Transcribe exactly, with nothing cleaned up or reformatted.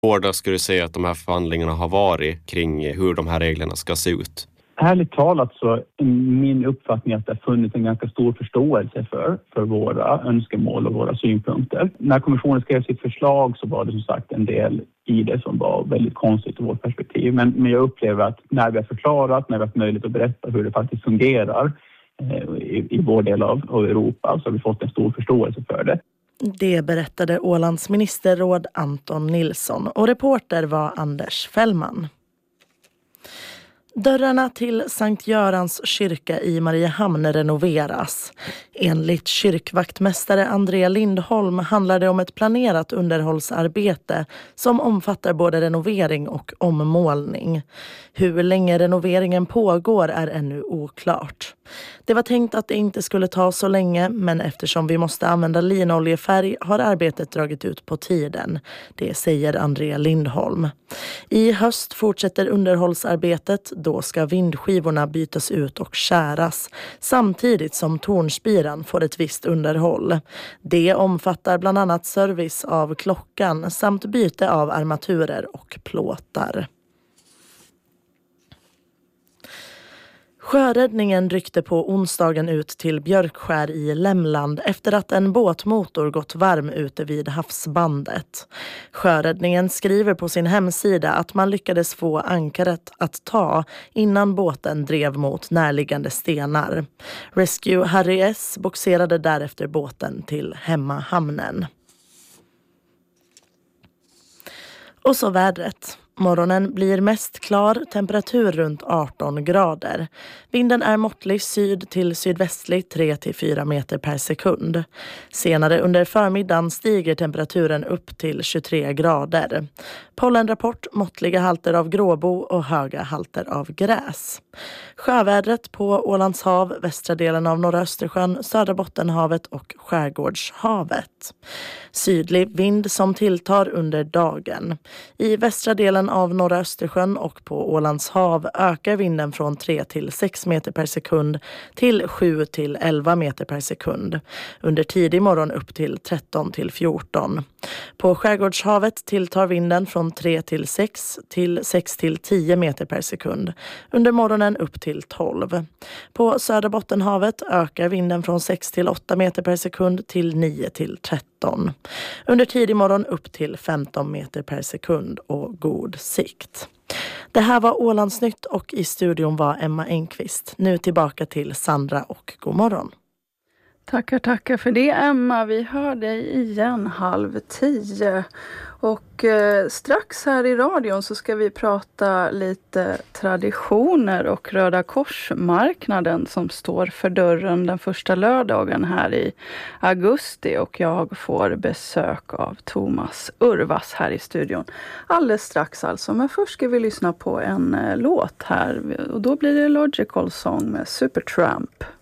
hårda skulle du säga att de här förhandlingarna har varit kring hur de här reglerna ska se ut? Ärligt talat så är min uppfattning att det har funnits en ganska stor förståelse för, för våra önskemål och våra synpunkter. När kommissionen skrev sitt förslag så var det som sagt en del i det som var väldigt konstigt ur vårt perspektiv. Men, men jag upplever att när vi har förklarat, när vi har haft möjlighet att berätta hur det faktiskt fungerar eh, i, i vår del av, av Europa, så har vi fått en stor förståelse för det. Det berättade Ålands ministerråd Anton Nilsson och reporter var Anders Fällman. Dörrarna till Sankt Görans kyrka i Mariehamn renoveras. Enligt kyrkvaktmästare Andrea Lindholm handlar det om ett planerat underhållsarbete som omfattar både renovering och ommålning. Hur länge renoveringen pågår är ännu oklart. Det var tänkt att det inte skulle ta så länge, men eftersom vi måste använda linoljefärg har arbetet dragit ut på tiden. Det säger Andrea Lindholm. I höst fortsätter underhållsarbetet. Då ska vindskivorna bytas ut och skäras, samtidigt som tornspiran får ett visst underhåll. Det omfattar bland annat service av klockan samt byte av armaturer och plåtar. Sjöräddningen ryckte på onsdagen ut till Björkskär i Lämland efter att en båtmotor gått varm ute vid havsbandet. Sjöräddningen skriver på sin hemsida att man lyckades få ankaret att ta innan båten drev mot närliggande stenar. Rescue Harry S boxerade därefter båten till hemmahamnen. Och så vädret. Morgonen blir mest klar, temperatur runt arton grader. Vinden är måttlig syd till sydvästlig tre till fyra meter per sekund. Senare under förmiddagen stiger temperaturen upp till tjugotre grader. Pollenrapport, måttliga halter av gråbo och höga halter av gräs. Sjövädret på Ålands hav, västra delen av norra Östersjön, södra Bottenhavet och skärgårdshavet. Sydlig vind som tilltar under dagen. I västra delen av norra Östersjön och på Ålands hav ökar vinden från tre till sex meter per sekund till sju till elva meter per sekund. Under tidig morgon upp till tretton till fjorton. På skärgårdshavet tilltar vinden från tre till sex till sex till tio meter per sekund. Under morgonen upp till tolv. På södra Bottenhavet ökar vinden från sex till åtta meter per sekund till nio till tretton. Under tidig morgon upp till femton meter per sekund och god sikt. Det här var Ålandsnytt och i studion var Emma Engqvist. Nu tillbaka till Sandra och god morgon. Tackar, tackar för det Emma. Vi hör dig igen halv tio. Och eh, strax här i radion så ska vi prata lite traditioner och Röda Korsmarknaden som står för dörren den första lördagen här i augusti. Och jag får besök av Thomas Urvas här i studion. Alldeles strax alltså. Men först ska vi lyssna på en eh, låt här. Och då blir det Logical Song med Supertramp.